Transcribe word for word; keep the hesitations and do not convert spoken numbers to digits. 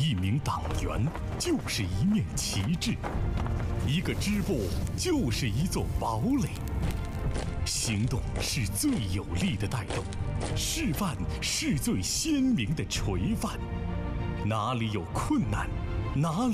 一名党员就是一面旗帜，一个支部就是一座堡垒。行动是最有力的带动，示范是最鲜明的垂范。哪里有困难，哪里